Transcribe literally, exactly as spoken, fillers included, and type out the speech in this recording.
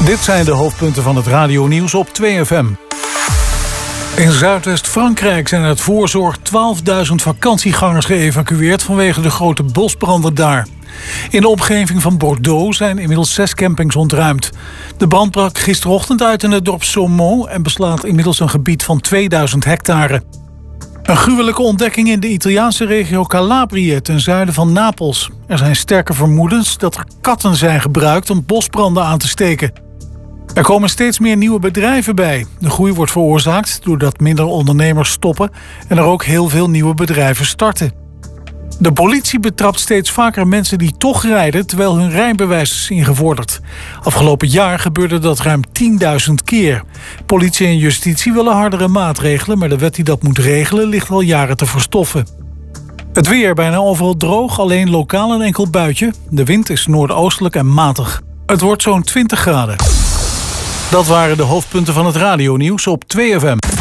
Dit zijn de hoofdpunten van het radionieuws op twee F M. In Zuidwest-Frankrijk zijn uit voorzorg twaalfduizend vakantiegangers geëvacueerd vanwege de grote bosbranden daar. In de omgeving van Bordeaux zijn inmiddels zes campings ontruimd. De brand brak gisterochtend uit in het dorp Saumont en beslaat inmiddels een gebied van tweeduizend hectare. Een gruwelijke ontdekking in de Italiaanse regio Calabrië ten zuiden van Napels. Er zijn sterke vermoedens dat er katten zijn gebruikt om bosbranden aan te steken. Er komen steeds meer nieuwe bedrijven bij. De groei wordt veroorzaakt doordat minder ondernemers stoppen en er ook heel veel nieuwe bedrijven starten. De politie betrapt steeds vaker mensen die toch rijden terwijl hun rijbewijs is ingevorderd. Afgelopen jaar gebeurde dat ruim tienduizend keer. Politie en justitie willen hardere maatregelen, maar de wet die dat moet regelen ligt al jaren te verstoffen. Het weer bijna overal droog, alleen lokaal een enkel buitje. De wind is noordoostelijk en matig. Het wordt zo'n twintig graden. Dat waren de hoofdpunten van het radionieuws op twee F M.